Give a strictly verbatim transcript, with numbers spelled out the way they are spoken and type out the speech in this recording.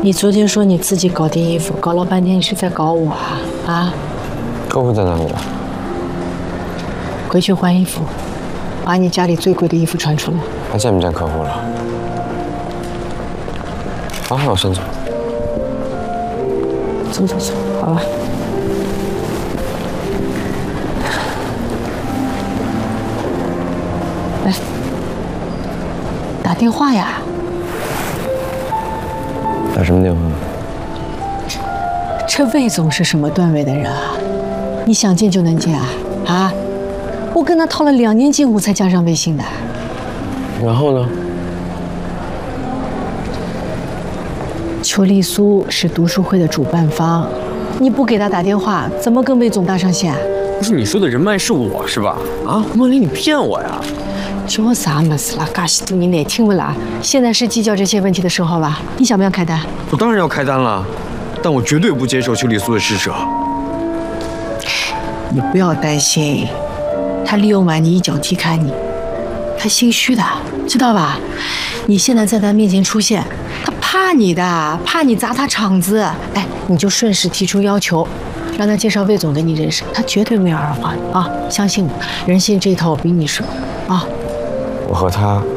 你昨天说你自己搞定衣服，搞了半天你是在搞我啊？啊？ 客户在哪里了？ 回去换衣服，把你家里最贵的衣服穿出来。 还见没见客户了？好好，我先走。 走走走，好了。来，打电话呀。 打什么电话？ 这魏总是什么段位的人啊？你想见就能见啊？啊！我跟他套了两年近乎才加上微信的。 然后呢？ 邱丽苏是读书会的主办方，你不给他打电话，怎么跟魏总搭上线？ 不是你说的人脉是我是吧？啊，梦玲，你骗我呀！ 叫啥么子啦？嘎西多你哪听不啦？现在是计较这些问题的时候了。你想不想开单？ 我当然要开单了，但我绝对不接受邱丽苏的施舍。 你不要担心，他利用完你一脚踢开你，他心虚的，知道吧？你现在在他面前出现，他怕你的，怕你砸他场子。哎，你就顺势提出要求，让他介绍魏总给你认识，他绝对没有二话啊！相信我，人性这一套我比你熟啊。 我和他